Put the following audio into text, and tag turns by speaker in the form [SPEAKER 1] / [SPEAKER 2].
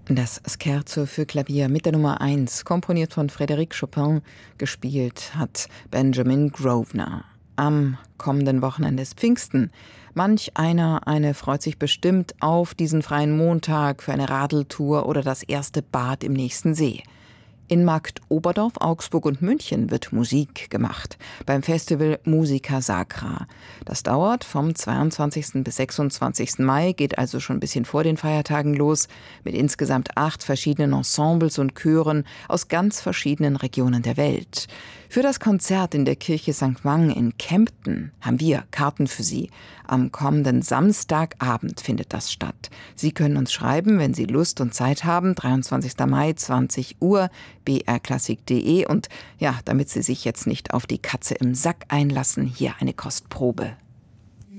[SPEAKER 1] Das Scherzo für Klavier mit der Nummer 1, komponiert von Frédéric Chopin, gespielt hat Benjamin Grosvenor. Am kommenden Wochenende ist Pfingsten. Manch eine freut sich bestimmt auf diesen freien Montag für eine Radeltour oder das erste Bad im nächsten See. In Marktoberdorf, Augsburg und München wird Musik gemacht beim Festival Musica Sacra. Das dauert vom 22. bis 26. Mai, geht also schon ein bisschen vor den Feiertagen los, mit insgesamt 8 verschiedenen Ensembles und Chören aus ganz verschiedenen Regionen der Welt. Für das Konzert in der Kirche St. Mang in Kempten haben wir Karten für Sie. Am kommenden Samstagabend findet das statt. Sie können uns schreiben, wenn Sie Lust und Zeit haben, 23. Mai, 20 Uhr, brklassik.de. Und ja, damit Sie sich jetzt nicht auf die Katze im Sack einlassen, hier eine Kostprobe.